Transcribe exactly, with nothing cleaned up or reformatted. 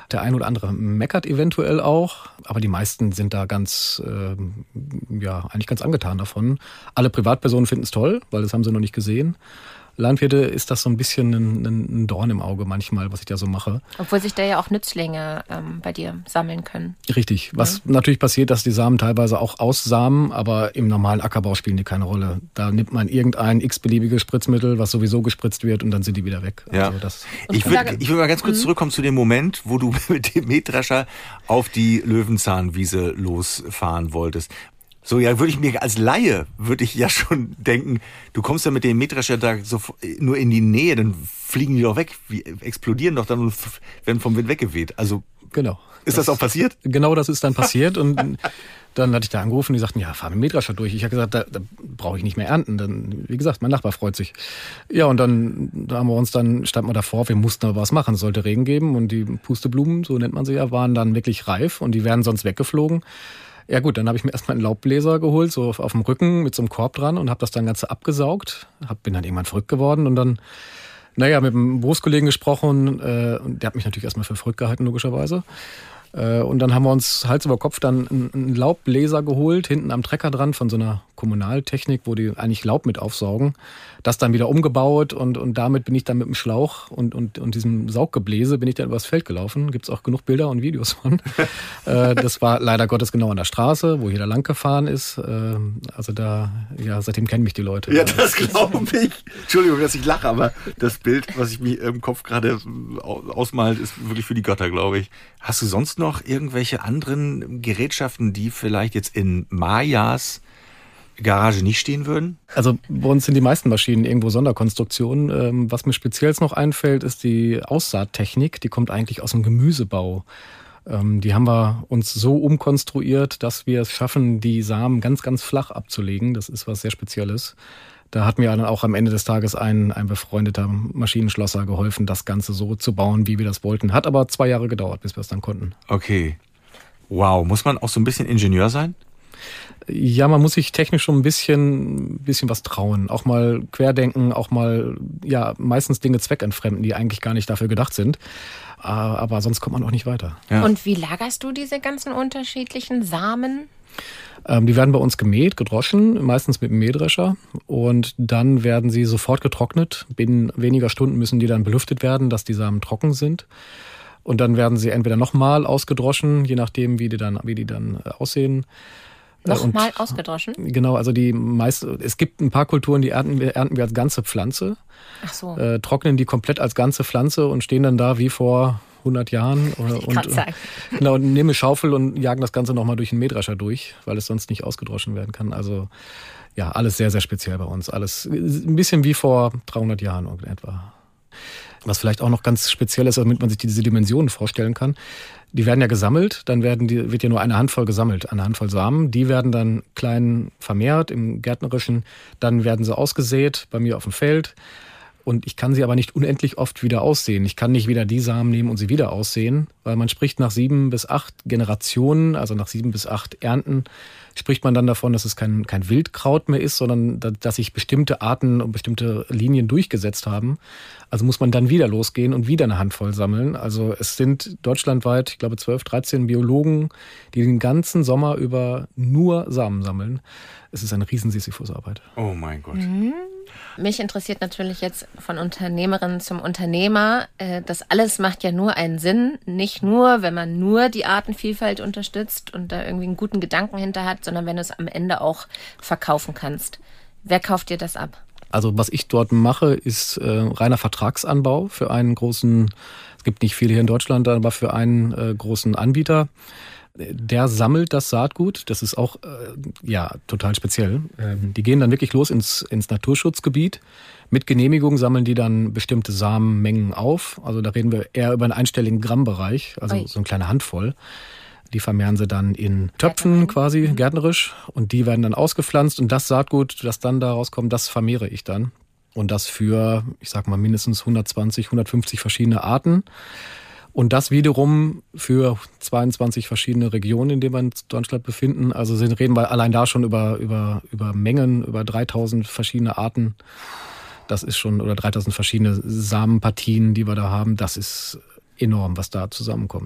Der ein oder andere meckert eventuell auch, aber die meisten sind da ganz, äh, ja, eigentlich ganz angetan davon. Alle Privatpersonen finden es toll, weil das haben sie noch nicht gesehen. Landwirte ist das so ein bisschen ein, ein Dorn im Auge manchmal, was ich da so mache. Obwohl sich da ja auch Nützlinge ähm, bei dir sammeln können. Richtig. Was mhm. natürlich passiert, dass die Samen teilweise auch aussamen, aber im normalen Ackerbau spielen die keine Rolle. Da nimmt man irgendein x-beliebiges Spritzmittel, was sowieso gespritzt wird, und dann sind die wieder weg. Ja. Also das ich würde ich würd mal ganz kurz mhm. zurückkommen zu dem Moment, wo du mit dem Mähdrescher auf die Löwenzahnwiese losfahren wolltest. So, ja, würde ich mir als Laie, würde ich ja schon denken, du kommst ja mit dem Mähdrescher da so nur in die Nähe, dann fliegen die doch weg, wie, explodieren doch dann und werden vom Wind weggeweht. Also, genau. Ist das, das auch passiert? Genau, das ist dann passiert, und dann hatte ich da angerufen, die sagten, ja, fahr mit dem Mähdrescher durch. Ich habe gesagt, da, da brauche ich nicht mehr ernten. Dann, wie gesagt, mein Nachbar freut sich. Ja, und dann da haben wir uns dann, standen wir davor, wir mussten aber was machen. Es sollte Regen geben, und die Pusteblumen, so nennt man sie ja, waren dann wirklich reif, und die wären sonst weggeflogen. Ja gut, dann habe ich mir erstmal einen Laubbläser geholt, so auf, auf dem Rücken mit so einem Korb dran, und habe das dann Ganze abgesaugt. Hab, bin dann irgendwann verrückt geworden, und dann, naja, mit einem Berufskollegen gesprochen, äh, und der hat mich natürlich erstmal für verrückt gehalten, logischerweise. Äh, und dann haben wir uns Hals über Kopf dann einen, einen Laubbläser geholt, hinten am Trecker dran, von so einer Kommunaltechnik, wo die eigentlich Laub mit aufsaugen. Das dann wieder umgebaut, und, und damit bin ich dann mit dem Schlauch und, und, und diesem Sauggebläse bin ich dann übers Feld gelaufen. Gibt's auch genug Bilder und Videos von. äh, das war leider Gottes genau an der Straße, wo jeder lang gefahren ist. Äh, also da, ja, seitdem kennen mich die Leute. Ja, das glaube ich. Entschuldigung, dass ich lache, aber das Bild, was ich mir im Kopf gerade ausmalt, ist wirklich für die Götter, glaube ich. Hast du sonst noch irgendwelche anderen Gerätschaften, die vielleicht jetzt in Majas Garage nicht stehen würden? Also bei uns sind die meisten Maschinen irgendwo Sonderkonstruktionen. Ähm, was mir speziell noch einfällt, ist die Aussaattechnik. Die kommt eigentlich aus dem Gemüsebau. Ähm, die haben wir uns so umkonstruiert, dass wir es schaffen, die Samen ganz, ganz flach abzulegen. Das ist was sehr Spezielles. Da hat mir dann auch am Ende des Tages ein, ein befreundeter Maschinenschlosser geholfen, das Ganze so zu bauen, wie wir das wollten. Hat aber zwei Jahre gedauert, bis wir es dann konnten. Okay. Wow. Muss man auch so ein bisschen Ingenieur sein? Ja, man muss sich technisch schon ein bisschen, bisschen was trauen. Auch mal querdenken, auch mal, ja, meistens Dinge zweckentfremden, die eigentlich gar nicht dafür gedacht sind. Aber sonst kommt man auch nicht weiter. Ja. Und wie lagerst du diese ganzen unterschiedlichen Samen? Ähm, die werden bei uns gemäht, gedroschen, meistens mit dem Mähdrescher. Und dann werden sie sofort getrocknet. Binnen weniger Stunden müssen die dann belüftet werden, dass die Samen trocken sind. Und dann werden sie entweder nochmal ausgedroschen, je nachdem, wie die dann, wie die dann aussehen. Nochmal ausgedroschen? Genau, also die meiste, es gibt ein paar Kulturen, die ernten wir, ernten wir als ganze Pflanze. Ach so. Äh, trocknen die komplett als ganze Pflanze und stehen dann da wie vor hundert Jahren. Ich und, und, genau, und nehmen eine Schaufel und jagen das Ganze nochmal durch den Mähdrescher durch, weil es sonst nicht ausgedroschen werden kann. Also ja, alles sehr, sehr speziell bei uns. Alles ein bisschen wie vor dreihundert Jahren etwa. Was vielleicht auch noch ganz speziell ist, damit man sich diese Dimensionen vorstellen kann. Die werden ja gesammelt, dann werden die, wird ja nur eine Handvoll gesammelt, eine Handvoll Samen. Die werden dann klein vermehrt im Gärtnerischen, dann werden sie ausgesät bei mir auf dem Feld. Und ich kann sie aber nicht unendlich oft wieder aussehen. Ich kann nicht wieder die Samen nehmen und sie wieder aussehen, weil man spricht nach sieben bis acht Generationen, also nach sieben bis acht Ernten, spricht man dann davon, dass es kein, kein Wildkraut mehr ist, sondern dass sich bestimmte Arten und bestimmte Linien durchgesetzt haben. Also muss man dann wieder losgehen und wieder eine Handvoll sammeln. Also es sind deutschlandweit, ich glaube, zwölf, dreizehn Biologen, die den ganzen Sommer über nur Samen sammeln. Es ist eine riesen Sisyphusarbeit. Oh mein Gott. Mhm. Mich interessiert natürlich jetzt von Unternehmerin zum Unternehmer. Das alles macht ja nur einen Sinn. Nicht nur, wenn man nur die Artenvielfalt unterstützt und da irgendwie einen guten Gedanken hinter hat, sondern wenn du es am Ende auch verkaufen kannst. Wer kauft dir das ab? Also was ich dort mache, ist äh, reiner Vertragsanbau für einen großen, es gibt nicht viele hier in Deutschland, aber für einen äh, großen Anbieter. Der sammelt das Saatgut. Das ist auch äh, ja total speziell. Ähm, die gehen dann wirklich los ins, ins Naturschutzgebiet. Mit Genehmigung sammeln die dann bestimmte Samenmengen auf. Also da reden wir eher über einen einstelligen Grammbereich, also Oi. so eine kleine Handvoll. Die vermehren sie dann in Töpfen quasi, mhm. gärtnerisch. Und die werden dann ausgepflanzt. Und das Saatgut, das dann daraus kommt, das vermehre ich dann. Und das für, ich sag mal, mindestens hundertzwanzig, hundertfünfzig verschiedene Arten. Und das wiederum für zweiundzwanzig verschiedene Regionen, in denen wir uns in Deutschland befinden. Also sind, reden wir allein da schon über, über, über Mengen, über dreitausend verschiedene Arten. Das ist schon, oder dreitausend verschiedene Samenpartien, die wir da haben. Das ist enorm, was da zusammenkommt.